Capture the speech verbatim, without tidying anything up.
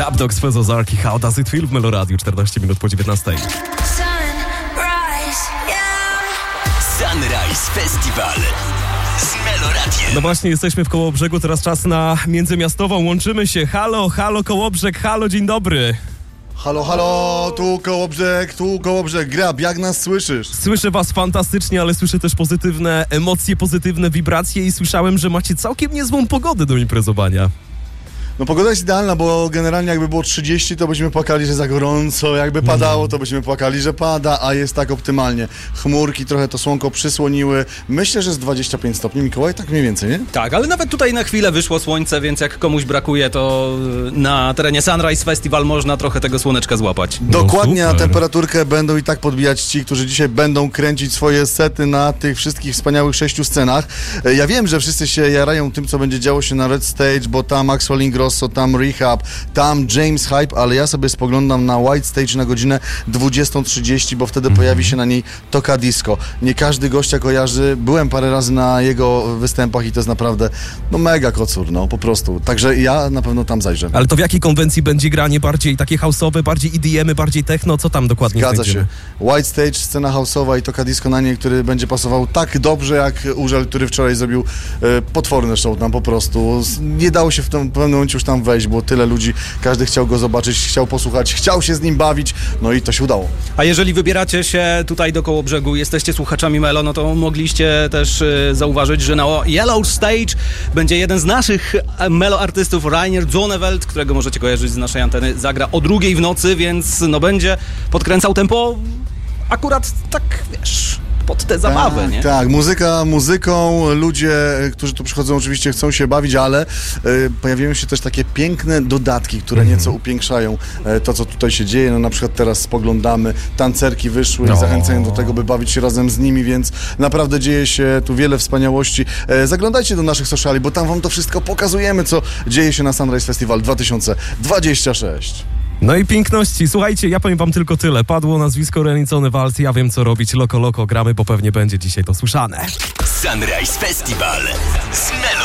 Dubdogs, Fez Ozarki, How Does It Feel w Meloradiu, czternaście minut po dziewiętnastej. Sunrise Festival z Meloradiem. No właśnie, jesteśmy w Kołobrzegu, teraz czas na międzymiastową. Łączymy się. Halo, halo Kołobrzeg, halo, dzień dobry. Halo, halo, tu Kołobrzeg, tu Kołobrzeg, Grab, jak nas słyszysz? Słyszę was fantastycznie, ale słyszę też pozytywne emocje, pozytywne wibracje i słyszałem, że macie całkiem niezłą pogodę do imprezowania. No pogoda jest idealna, bo generalnie jakby było trzydzieści, to byśmy płakali, że za gorąco, jakby padało, to byśmy płakali, że pada, a jest tak optymalnie. Chmurki trochę to słonko przysłoniły. Myślę, że z dwadzieścia pięć stopni, Mikołaj, tak mniej więcej, nie? Tak, ale nawet tutaj na chwilę wyszło słońce, więc jak komuś brakuje, to na terenie Sunrise Festival można trochę tego słoneczka złapać. Dokładnie, No a super. temperaturkę będą i tak podbijać ci, którzy dzisiaj będą kręcić swoje sety na tych wszystkich wspaniałych sześciu scenach. Ja wiem, że wszyscy się jarają tym, co będzie działo się na Red Stage, bo tam Maxwell Ingrosso, tam Rehab, tam James Hype, ale ja sobie spoglądam na White Stage na godzinę dwudziestą trzydzieści, bo wtedy Mhm. pojawi się na niej Toka Disco. Nie każdy gościa kojarzy, byłem parę razy na jego występach i to jest naprawdę, no mega kocur, no po prostu. Także ja na pewno tam zajrzę. Ale to w jakiej konwencji będzie granie? Bardziej takie house'owe, bardziej E D M-y, bardziej techno? Co tam dokładnie Zgadza znajdziemy? się. White Stage, scena house'owa i Toka Disco na niej, który będzie pasował tak dobrze jak Urzel, który wczoraj zrobił e, potworne show tam po prostu. Z- Nie dało się w tym w pewnym momencie już tam wejść, było tyle ludzi, każdy chciał go zobaczyć, chciał posłuchać, chciał się z nim bawić, no i to się udało. A jeżeli wybieracie się tutaj do Kołobrzegu, jesteście słuchaczami Melo, no to mogliście też y, zauważyć, że na Yellow Stage będzie jeden z naszych e, Melo artystów, Rainer Zonneveld, którego możecie kojarzyć z naszej anteny, zagra o drugiej w nocy, więc no będzie podkręcał tempo akurat tak, wiesz, pod tę zabawę, tak, nie? Tak, muzyka muzyką, ludzie, którzy tu przychodzą oczywiście chcą się bawić, ale e, pojawiają się też takie piękne dodatki, które Mhm. nieco upiększają e, to, co tutaj się dzieje. No na przykład teraz spoglądamy, tancerki wyszły No. i zachęcają do tego, by bawić się razem z nimi, więc naprawdę dzieje się tu wiele wspaniałości. E, zaglądajcie do naszych sociali, bo tam wam to wszystko pokazujemy, co dzieje się na Sunrise Festival dwa tysiące dwudziestym szóstym. No i piękności. Słuchajcie, ja powiem wam tylko tyle. Padło nazwisko Renicony Walc, ja wiem co robić. Loko, loko, gramy, bo pewnie będzie dzisiaj to słyszane. Sunrise Festival z Melo